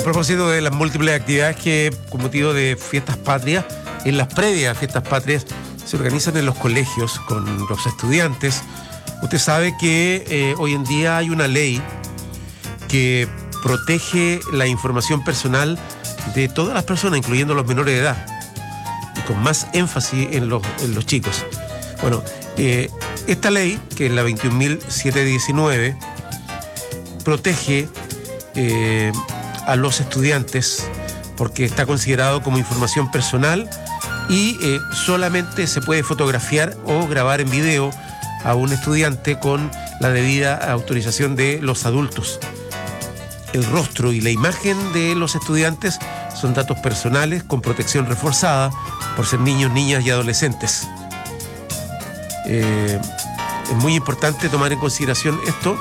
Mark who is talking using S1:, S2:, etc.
S1: propósito de las múltiples actividades que, con motivo de fiestas patrias, en las previas fiestas patrias, se organizan en los colegios con los estudiantes. Usted sabe que hoy en día hay una ley que protege la información personal de todas las personas, incluyendo los menores de edad, y con más énfasis en los chicos. Bueno, esta ley, que es la 21.719, protege a los estudiantes porque está considerado como información personal y solamente se puede fotografiar o grabar en video a un estudiante con la debida autorización de los adultos. El rostro y la imagen de los estudiantes son datos personales con protección reforzada por ser niños, niñas y adolescentes. Es muy importante tomar en consideración esto